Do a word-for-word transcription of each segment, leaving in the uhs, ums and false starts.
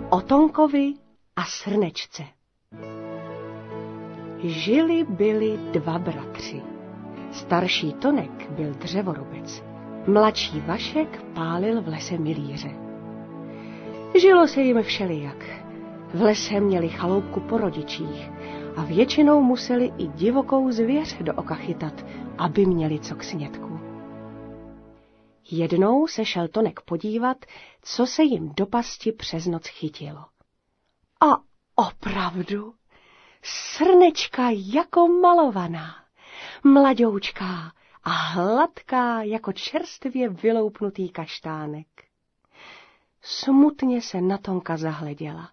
O Tonkovi a srnečce. Žili byli dva bratři. Starší Tonek byl dřevorubec, mladší Vašek pálil v lese milíře. Žilo se jim všelijak. V lese měli chaloupku po rodičích a většinou museli i divokou zvěř do oka chytat, aby měli co k snědku. Jednou se šel Tonek podívat, co se jim do pasti přes noc chytilo. A opravdu, srnečka jako malovaná, mladoučká a hladká jako čerstvě vyloupnutý kaštánek. Smutně se na Tonka zahleděla.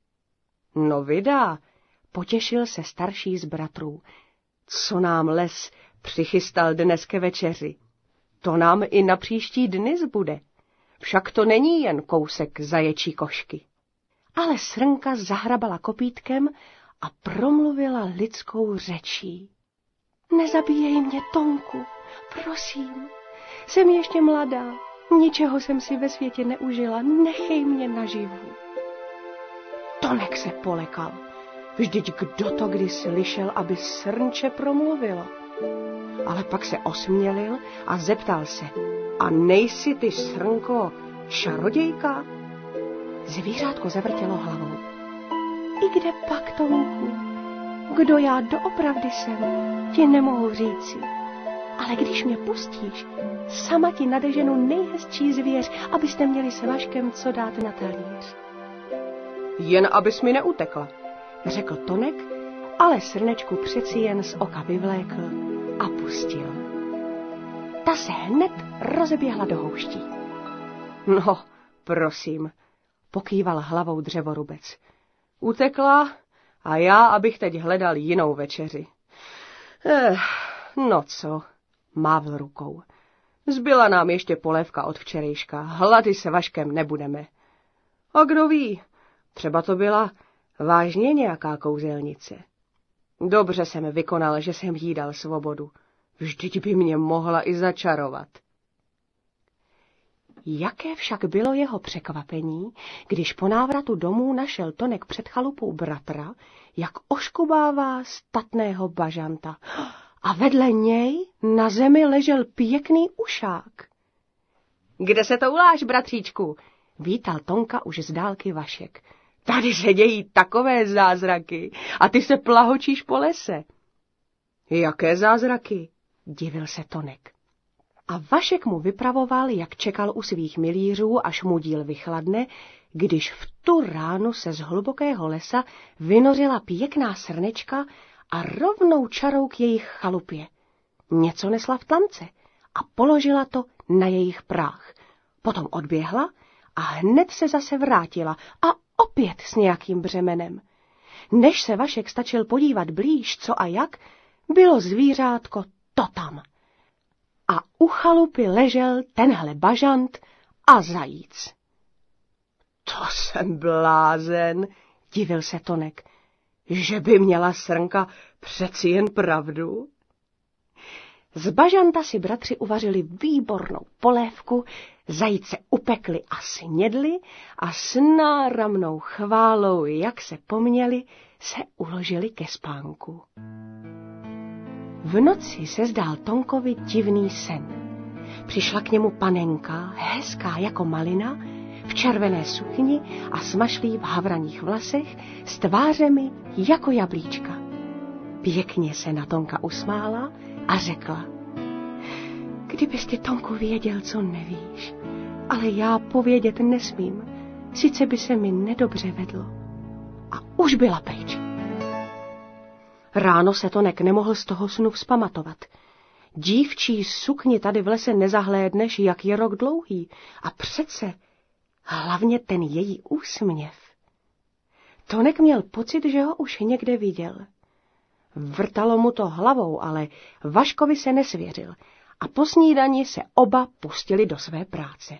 No vydá, potěšil se starší z bratrů. Co nám les přichystal dnes ke večeři? To nám i na příští dny zbude. Však to není jen kousek zaječí košky. Ale srnka zahrabala kopítkem a promluvila lidskou řečí. Nezabíjej mě, Tonku, prosím. Jsem ještě mladá, ničeho jsem si ve světě neužila, nechej mě naživu. Tonek se polekal. Vždyť kdo to kdy slyšel, aby srnče promluvilo? Ale pak se osmělil a zeptal se. A nejsi ty, srnko, čarodějka? Zvířátko zavrtělo hlavou. I kde pak, Tonku? Kdo já doopravdy jsem, ti nemohu říci. Ale když mě pustíš, sama ti nadeženu nejhezčí zvěř, abyste měli s Vaškem co dát na talíř. Jen abys mi neutekla, řekl Tonek, ale srnečku přeci jen z oka vyvlékl a pustil. Ta se hned rozeběhla do houští. No, prosím, pokýval hlavou dřevorubec. Utekla a já, abych teď hledal jinou večeři. Eh, no co, mávl rukou. Zbyla nám ještě polévka od včerejška, hlady se Vaškem nebudeme. A kdo ví, třeba to byla vážně nějaká kouzelnice. Dobře jsem vykonal, že jsem jí dal svobodu. Vždyť by mě mohla i začarovat. Jaké však bylo jeho překvapení, když po návratu domů našel Tonek před chalupou bratra, jak oškubává statného bažanta. A vedle něj na zemi ležel pěkný ušák. Kde se to uláš, bratříčku? Vítal Tonka už z dálky Vašek. Tady se dějí takové zázraky a ty se plahočíš po lese. Jaké zázraky? Divil se Tonek. A Vašek mu vypravoval, jak čekal u svých milířů, až mu díl vychladne, když v tu ránu se z hlubokého lesa vynořila pěkná srnečka a rovnou čarou k jejich chalupě. Něco nesla v tlamce a položila to na jejich práh. Potom odběhla a hned se zase vrátila a opět s nějakým břemenem. Než se Vašek stačil podívat blíž, co a jak, bylo zvířátko to tam. A u chalupy ležel tenhle bažant a zajíc. To jsem blázen, divil se Tonek, že by měla srnka přeci jen pravdu. Z bažanta si bratři uvařili výbornou polévku, zajíce upekli a snědli a s náramnou chválou, jak se poměli, se uložili ke spánku. V noci se zdál Tonkovi divný sen. Přišla k němu panenka, hezká jako malina, v červené sukni a smašlí v havraních vlasech, s tvářemi jako jablíčka. Pěkně se na Tonka usmála a řekla. Kdybys ty, Tonku, věděl, co nevíš, ale já povědět nesmím, sice by se mi nedobře vedlo. A už byla pryč. Ráno se Tonek nemohl z toho snu vzpamatovat. Dívčí sukni tady v lese nezahlédneš, jak je rok dlouhý. A přece hlavně ten její úsměv. Tonek měl pocit, že ho už někde viděl. Vrtalo mu to hlavou, ale Vaškovi se nesvěřil a po snídani se oba pustili do své práce.